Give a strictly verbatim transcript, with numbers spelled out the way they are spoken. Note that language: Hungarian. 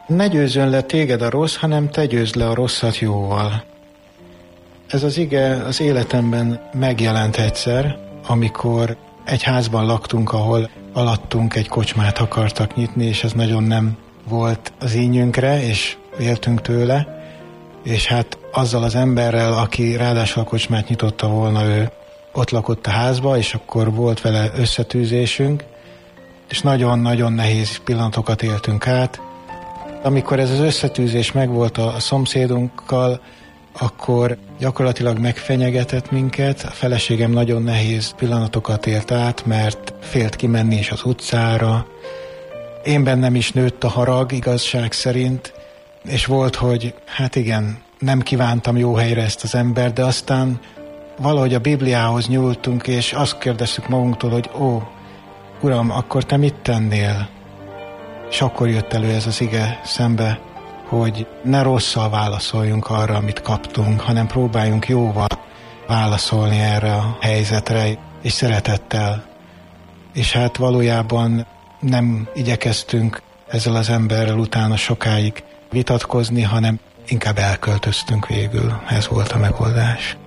Ne győzzön le téged a rossz, hanem te győzd le a rosszat jóval. Ez az ige az életemben megjelent egyszer, amikor egy házban laktunk, ahol alattunk egy kocsmát akartak nyitni, és ez nagyon nem volt az ínyünkre, és éltünk tőle, és hát azzal az emberrel, aki ráadásul a kocsmát nyitotta volna, ő ott lakott a házba, és akkor volt vele összetűzésünk, és nagyon-nagyon nehéz pillanatokat éltünk át. Amikor ez az összetűzés megvolt a szomszédunkkal, akkor gyakorlatilag megfenyegetett minket. A feleségem nagyon nehéz pillanatokat élt át, mert félt kimenni is az utcára. Én bennem is nőtt a harag, igazság szerint, és volt, hogy hát igen, nem kívántam jó helyre ezt az embert, de aztán valahogy a Bibliához nyúltunk, és azt kérdeztük magunktól, hogy ó, Uram, akkor te mit tennél? És akkor jött elő ez az ige szembe, hogy ne rosszal válaszoljunk arra, amit kaptunk, hanem próbáljunk jóval válaszolni erre a helyzetre, és szeretettel. És hát valójában nem igyekeztünk ezzel az emberrel utána sokáig vitatkozni, hanem inkább elköltöztünk végül. Ez volt a megoldás.